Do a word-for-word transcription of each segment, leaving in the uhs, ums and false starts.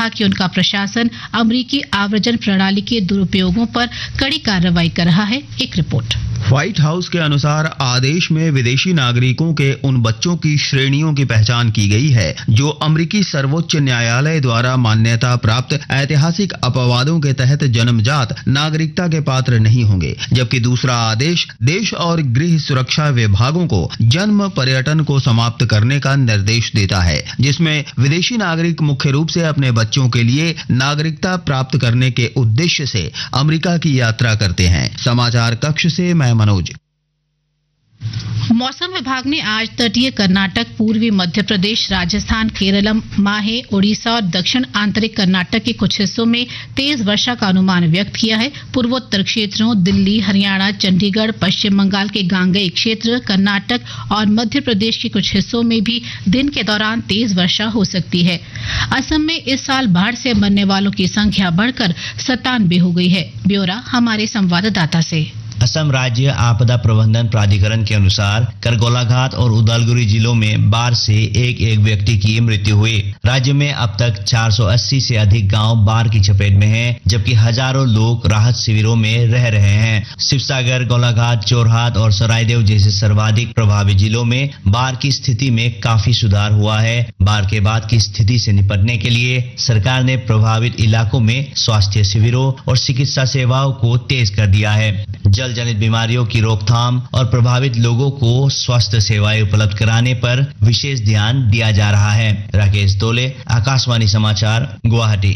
कहा कि उनका प्रशासन अमेरिकी आव्रजन प्रणाली के दुरुपयोगों पर कड़ी कार्रवाई कर रहा है। एक रिपोर्ट। व्हाइट हाउस के अनुसार आदेश में विदेशी नागरिकों के उन बच्चों की श्रेणियों की पहचान की गई है जो अमेरिकी सर्वोच्च न्यायालय द्वारा मान्यता प्राप्त ऐतिहासिक अपवादों के तहत जन्मजात नागरिकता के पात्र नहीं होंगे, जबकि दूसरा आदेश देश और गृह सुरक्षा विभागों को जन्म पर्यटन को समाप्त करने का निर्देश देता है, जिसमें विदेशी नागरिक मुख्य रूप से अपने बच्चों के लिए नागरिकता प्राप्त करने के उद्देश्य से अमेरिका की यात्रा करते हैं। समाचार कक्ष से मैं मनोज। मौसम विभाग ने आज तटीय कर्नाटक, पूर्वी मध्य प्रदेश, राजस्थान, केरलम, माहे, उड़ीसा और दक्षिण आंतरिक कर्नाटक के कुछ हिस्सों में तेज वर्षा का अनुमान व्यक्त किया है। पूर्वोत्तर क्षेत्रों दिल्ली, हरियाणा, चंडीगढ़, पश्चिम बंगाल के गांगेय क्षेत्र, कर्नाटक और मध्य प्रदेश के कुछ हिस्सों में भी दिन के दौरान तेज वर्षा हो सकती है। असम में इस साल बाढ़ से मरने वालों की संख्या बढ़कर सत्तानवे हो गई है। ब्यौरा हमारे संवाददाता से। असम राज्य आपदा प्रबंधन प्राधिकरण के अनुसार कर गोलाघाट और उदालगुरी जिलों में बाढ़ से एक एक व्यक्ति की मृत्यु हुई। राज्य में अब तक चार सौ अस्सी से अधिक गांव बाढ़ की चपेट में हैं, जबकि हजारों लोग राहत शिविरों में रह रहे हैं। शिवसागर, गोलाघाट, जोरहाट और सरायदेव जैसे सर्वाधिक प्रभावित जिलों में बाढ़ की स्थिति में काफी सुधार हुआ है। बाढ़ के बाद की स्थिति से निपटने के लिए सरकार ने प्रभावित इलाकों में स्वास्थ्य शिविरों और चिकित्सा सेवाओं को तेज कर दिया है। जल जनित बीमारियों की रोकथाम और प्रभावित लोगों को स्वास्थ्य सेवाएं उपलब्ध कराने पर विशेष ध्यान दिया जा रहा है। राकेश तोले, आकाशवाणी समाचार, गुवाहाटी।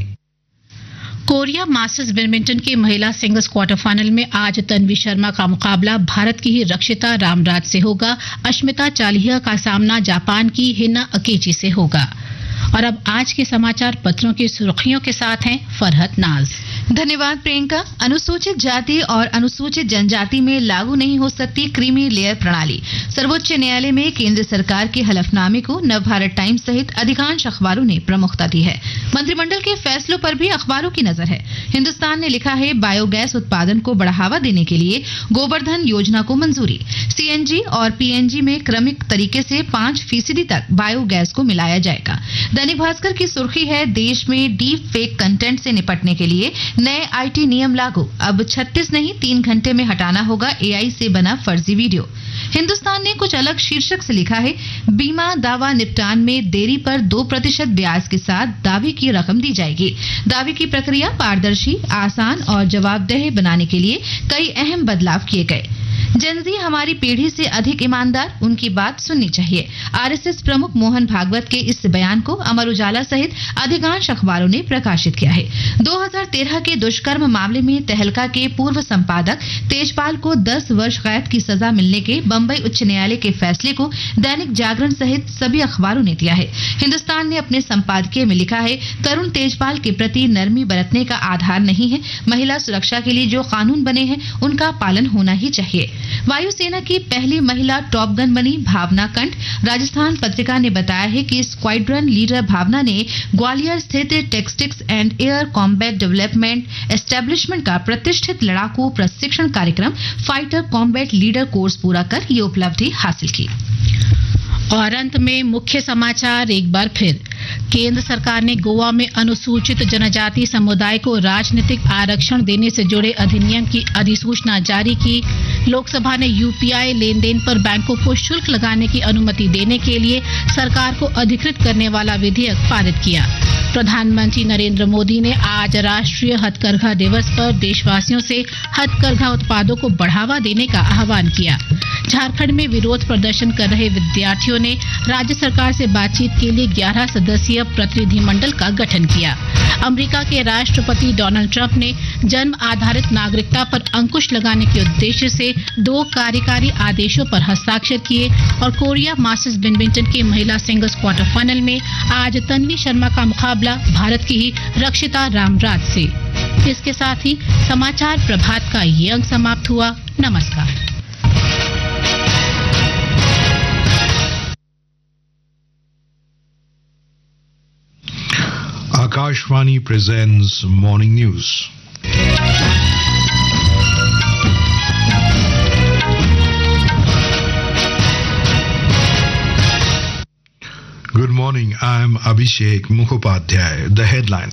कोरिया मास्टर्स बैडमिंटन के महिला सिंगल्स क्वार्टर फाइनल में आज तन्वी शर्मा का मुकाबला भारत की ही रक्षिता रामराज से होगा। अश्मिता चालिहा का सामना जापान की हिना अकेची से होगा। और अब आज के समाचार पत्रों की सुर्खियों के साथ हैं फरहत नाज। धन्यवाद प्रियंका। अनुसूचित जाति और अनुसूचित जनजाति में लागू नहीं हो सकती क्रीमी लेयर प्रणाली। सर्वोच्च न्यायालय में केंद्र सरकार के हलफनामे को नवभारत टाइम्स सहित अधिकांश अखबारों ने प्रमुखता दी है। मंत्रिमंडल के फैसलों पर भी अखबारों की नजर है। हिंदुस्तान ने लिखा है, बायोगैस उत्पादन को बढ़ावा देने के लिए गोवर्धन योजना को मंजूरी। सीएनजी और पीएनजी में क्रमिक तरीके से पांच फीसदी तक बायोगैस को मिलाया जाएगा। दैनिक भास्कर की सुर्खी है, देश में डीप फेक कंटेंट से निपटने के लिए नए आईटी नियम लागू। अब छत्तीस नहीं तीन घंटे में हटाना होगा एआई से बना फर्जी वीडियो। हिंदुस्तान ने कुछ अलग शीर्षक से लिखा है, बीमा दावा निपटान में देरी पर दो प्रतिशत ब्याज के साथ दावे की रकम दी जाएगी। दावे की प्रक्रिया पारदर्शी, आसान और जवाबदेह बनाने के लिए कई अहम बदलाव किए गए। जेनजी हमारी पीढ़ी से अधिक ईमानदार, उनकी बात सुननी चाहिए। आरएसएस प्रमुख मोहन भागवत के इस बयान को अमर उजाला सहित अधिकांश अखबारों ने प्रकाशित किया है। दो हज़ार तेरह के दुष्कर्म मामले में तहलका के पूर्व संपादक तेजपाल को दस वर्ष कैद की सजा मिलने के बंबई उच्च न्यायालय के फैसले को दैनिक जागरण सहित सभी अखबारों ने दिया है। हिंदुस्तान ने अपने संपादकीय में लिखा है, तरुण तेजपाल के प्रति नरमी बरतने का आधार नहीं है। महिला सुरक्षा के लिए जो कानून बने हैं उनका पालन होना ही चाहिए। वायुसेना की पहली महिला टॉप गन बनी भावना कंठ। राजस्थान पत्रिका ने बताया है कि स्क्वाड्रन लीडर भावना ने ग्वालियर स्थित टेक्सटिक्स and air combat development establishment का प्रतिष्ठित लड़ाकू प्रशिक्षण कार्यक्रम फाइटर कॉम्बैट लीडर कोर्स पूरा कर ये उपलब्धि हासिल की। और अंत में मुख्य समाचार एक बार फिर। केंद्र सरकार ने गोवा में अनुसूचित जनजाति समुदाय को राजनीतिक आरक्षण देने से जुड़े अधिनियम की अधिसूचना जारी की। लोकसभा ने यूपीआई लेन देन पर बैंकों को शुल्क लगाने की अनुमति देने के लिए सरकार को अधिकृत करने वाला विधेयक पारित किया। प्रधानमंत्री नरेंद्र मोदी ने आज राष्ट्रीय हथकरघा दिवस पर देशवासियों से हथकरघा उत्पादों को बढ़ावा देने का आह्वान किया। झारखंड में विरोध प्रदर्शन कर रहे विद्यार्थियों ने राज्य सरकार से बातचीत के लिए ग्यारह सदस्यीय प्रतिनिधिमंडल का गठन किया। अमेरिका के राष्ट्रपति डोनाल्ड ट्रंप ने जन्म आधारित नागरिकता पर अंकुश लगाने के उद्देश्य से दो कार्यकारी आदेशों पर हस्ताक्षर किए। और कोरिया मास्टर्स बैडमिंटन के महिला सिंगल्स क्वार्टर फाइनल में आज तन्वी शर्मा का मुकाबला भारत की ही रक्षिता रामराज से। इसके साथ ही समाचार प्रभात का ये अंक समाप्त हुआ। नमस्कार। Akashvani presents Morning News. Good morning, I am Abhishek Mukhopadhyay. The headlines.